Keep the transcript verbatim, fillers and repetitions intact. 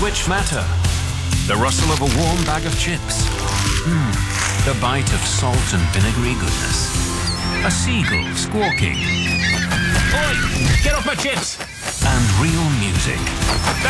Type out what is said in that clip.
which matter. The rustle of a warm bag of chips. Hmm, the bite of salt and vinegary goodness. A seagull squawking. Oi! Get off my chips! And real music.